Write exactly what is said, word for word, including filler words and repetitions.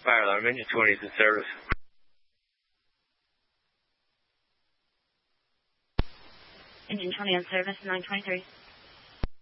Fire alarm, engine twenty is in service. Engine twenty on service, nine twenty-three.